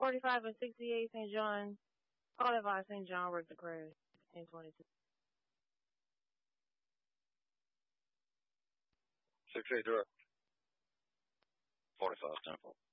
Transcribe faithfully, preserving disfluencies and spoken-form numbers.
forty-five and sixty-eight Saint John. All advise Saint John worked the crash. ten twenty-two. sixty-eight direct. forty-five ten four.